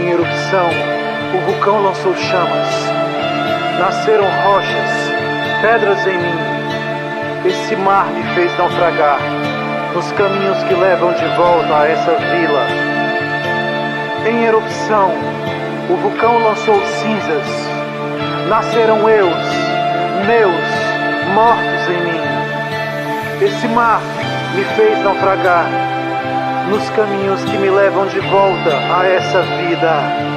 Em erupção, o vulcão lançou chamas. Nasceram rochas, pedras em mim. Esse mar me fez naufragar nos caminhos que levam de volta a essa vila. Em erupção, o vulcão lançou cinzas. Nasceram eus, meus, mortos em mim. Esse mar me fez naufragar nos caminhos que me levam de volta a essa vida.